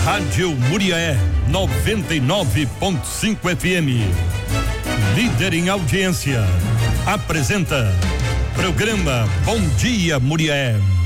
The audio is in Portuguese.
Rádio Muriaé 99.5 FM. Líder em audiência. Apresenta programa Bom Dia Muriaé.